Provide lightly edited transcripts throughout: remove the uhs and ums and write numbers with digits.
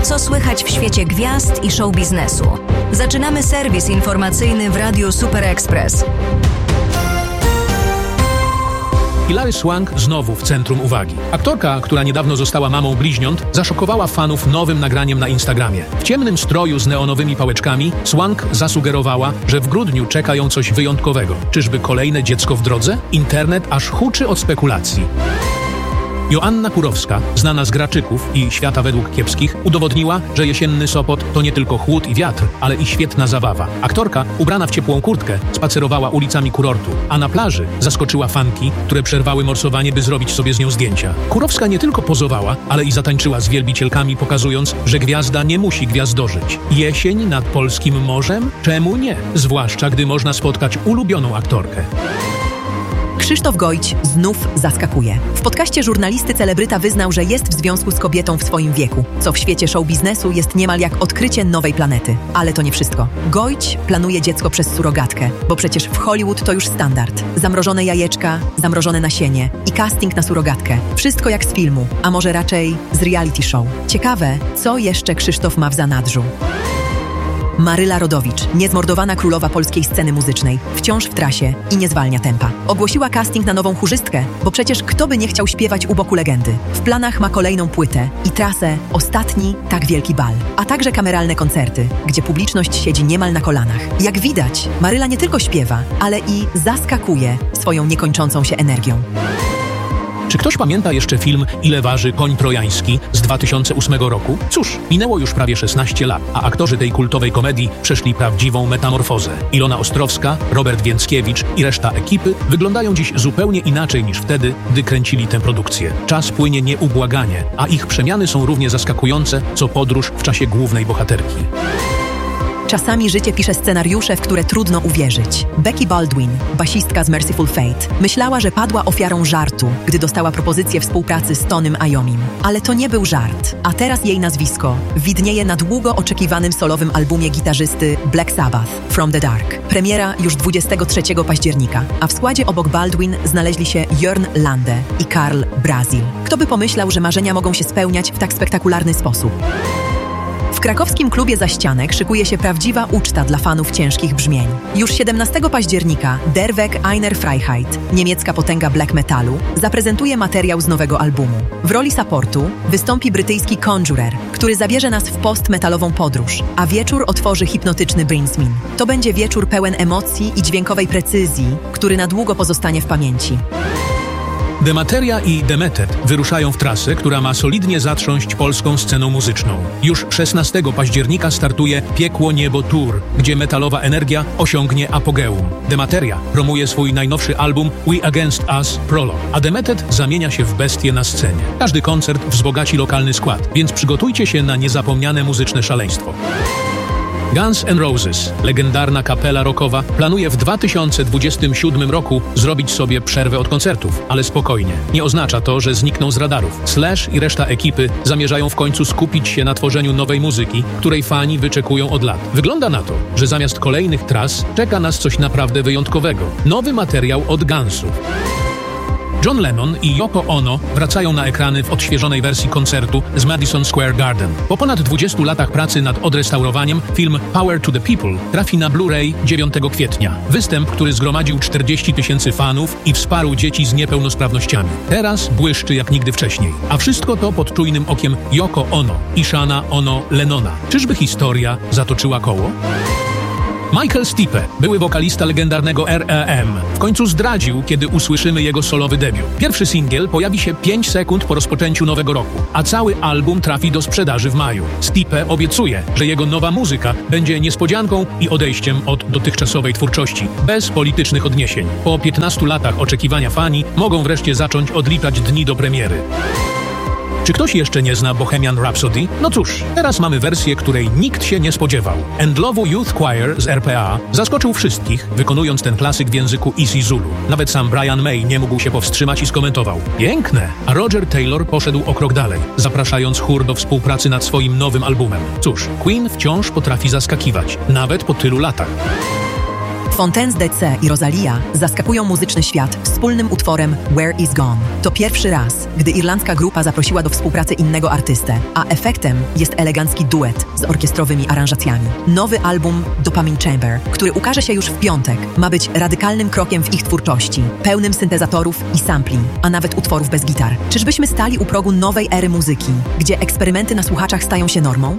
co słychać w świecie gwiazd i show biznesu. Zaczynamy serwis informacyjny w Radiu Super Express. Hilary Swank znowu w centrum uwagi. Aktorka, która niedawno została mamą bliźniąt, zaszokowała fanów nowym nagraniem na Instagramie. W ciemnym stroju z neonowymi pałeczkami Swank zasugerowała, że w grudniu czeka ją coś wyjątkowego. Czyżby kolejne dziecko w drodze? Internet aż huczy od spekulacji. Joanna Kurowska, znana z Graczyków i Świata według kiepskich, udowodniła, że jesienny Sopot to nie tylko chłód i wiatr, ale i świetna zabawa. Aktorka, ubrana w ciepłą kurtkę, spacerowała ulicami kurortu, a na plaży zaskoczyła fanki, które przerwały morsowanie, by zrobić sobie z nią zdjęcia. Kurowska nie tylko pozowała, ale i zatańczyła z wielbicielkami, pokazując, że gwiazda nie musi gwiazdożyć. Jesień nad polskim morzem? Czemu nie? Zwłaszcza, gdy można spotkać ulubioną aktorkę. Krzysztof Gojć znów zaskakuje. W podcaście żurnalisty celebryta wyznał, że jest w związku z kobietą w swoim wieku, co w świecie show biznesu jest niemal jak odkrycie nowej planety. Ale to nie wszystko. Gojć planuje dziecko przez surogatkę, bo przecież w Hollywood to już standard. Zamrożone jajeczka, zamrożone nasienie i casting na surogatkę. Wszystko jak z filmu, a może raczej z reality show. Ciekawe, co jeszcze Krzysztof ma w zanadrzu. Maryla Rodowicz, niezmordowana królowa polskiej sceny muzycznej, wciąż w trasie i nie zwalnia tempa. Ogłosiła casting na nową chórzystkę, bo przecież kto by nie chciał śpiewać u boku legendy. W planach ma kolejną płytę i trasę Ostatni tak wielki bal, a także kameralne koncerty, gdzie publiczność siedzi niemal na kolanach. Jak widać, Maryla nie tylko śpiewa, ale i zaskakuje swoją niekończącą się energią. Czy ktoś pamięta jeszcze film Ile waży koń trojański z 2008 roku? Cóż, minęło już prawie 16 lat, a aktorzy tej kultowej komedii przeszli prawdziwą metamorfozę. Ilona Ostrowska, Robert Więckiewicz i reszta ekipy wyglądają dziś zupełnie inaczej niż wtedy, gdy kręcili tę produkcję. Czas płynie nieubłaganie, a ich przemiany są równie zaskakujące, co podróż w czasie głównej bohaterki. Czasami życie pisze scenariusze, w które trudno uwierzyć. Becky Baldwin, basistka z Mercyful Fate, myślała, że padła ofiarą żartu, gdy dostała propozycję współpracy z Tonym Iomim. Ale to nie był żart, a teraz jej nazwisko widnieje na długo oczekiwanym solowym albumie gitarzysty Black Sabbath, From the Dark. Premiera już 23 października, a w składzie obok Baldwin znaleźli się Jörn Lande i Karl Brazil. Kto by pomyślał, że marzenia mogą się spełniać w tak spektakularny sposób? W krakowskim klubie Zaścianek szykuje się prawdziwa uczta dla fanów ciężkich brzmień. Już 17 października Der Weg einer Freiheit, niemiecka potęga black metalu, zaprezentuje materiał z nowego albumu. W roli supportu wystąpi brytyjski Conjurer, który zabierze nas w post-metalową podróż, a wieczór otworzy hipnotyczny Brinsmin. To będzie wieczór pełen emocji i dźwiękowej precyzji, który na długo pozostanie w pamięci. Demateria i Demetet wyruszają w trasę, która ma solidnie zatrząść polską sceną muzyczną. Już 16 października startuje Piekło Niebo Tour, gdzie metalowa energia osiągnie apogeum. Demateria promuje swój najnowszy album We Against Us Prologue, a Demetet zamienia się w bestię na scenie. Każdy koncert wzbogaci lokalny skład, więc przygotujcie się na niezapomniane muzyczne szaleństwo. Guns N' Roses, legendarna kapela rockowa, planuje w 2027 roku zrobić sobie przerwę od koncertów, ale spokojnie. Nie oznacza to, że znikną z radarów. Slash i reszta ekipy zamierzają w końcu skupić się na tworzeniu nowej muzyki, której fani wyczekują od lat. Wygląda na to, że zamiast kolejnych tras czeka nas coś naprawdę wyjątkowego. Nowy materiał od Gunsów. John Lennon i Yoko Ono wracają na ekrany w odświeżonej wersji koncertu z Madison Square Garden. Po ponad 20 latach pracy nad odrestaurowaniem film Power to the People trafi na Blu-ray 9 kwietnia. Występ, który zgromadził 40 000 fanów i wsparł dzieci z niepełnosprawnościami. Teraz błyszczy jak nigdy wcześniej. A wszystko to pod czujnym okiem Yoko Ono i Shana Ono Lennona. Czyżby historia zatoczyła koło? Michael Stipe, były wokalista legendarnego R.E.M., w końcu zdradził, kiedy usłyszymy jego solowy debiut. Pierwszy singiel pojawi się 5 sekund po rozpoczęciu nowego roku, a cały album trafi do sprzedaży w maju. Stipe obiecuje, że jego nowa muzyka będzie niespodzianką i odejściem od dotychczasowej twórczości, bez politycznych odniesień. Po 15 latach oczekiwania fani mogą wreszcie zacząć odliczać dni do premiery. Czy ktoś jeszcze nie zna Bohemian Rhapsody? No cóż, teraz mamy wersję, której nikt się nie spodziewał. Endlovu Youth Choir z RPA zaskoczył wszystkich, wykonując ten klasyk w języku Isi Zulu. Nawet sam Brian May nie mógł się powstrzymać i skomentował: piękne! A Roger Taylor poszedł o krok dalej, zapraszając chór do współpracy nad swoim nowym albumem. Cóż, Queen wciąż potrafi zaskakiwać, nawet po tylu latach. Fontaines DC i Rosalia zaskakują muzyczny świat wspólnym utworem Where Is Gone. To pierwszy raz, gdy irlandzka grupa zaprosiła do współpracy innego artystę, a efektem jest elegancki duet z orkiestrowymi aranżacjami. Nowy album Dopamine Chamber, który ukaże się już w piątek, ma być radykalnym krokiem w ich twórczości, pełnym syntezatorów i sampli, a nawet utworów bez gitar. Czyżbyśmy stali u progu nowej ery muzyki, gdzie eksperymenty na słuchaczach stają się normą?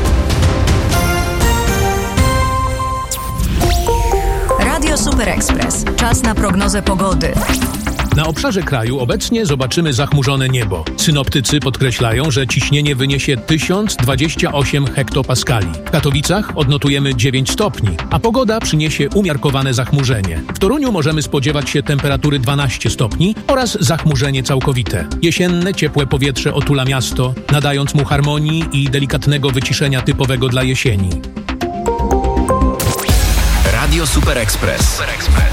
Radio Super Express. Czas na prognozę pogody. Na obszarze kraju obecnie zobaczymy zachmurzone niebo. Synoptycy podkreślają, że ciśnienie wyniesie 1028 hektopaskali. W Katowicach odnotujemy 9 stopni, a pogoda przyniesie umiarkowane zachmurzenie. W Toruniu możemy spodziewać się temperatury 12 stopni oraz zachmurzenie całkowite. Jesienne, ciepłe powietrze otula miasto, nadając mu harmonii i delikatnego wyciszenia typowego dla jesieni. Radio Super Express.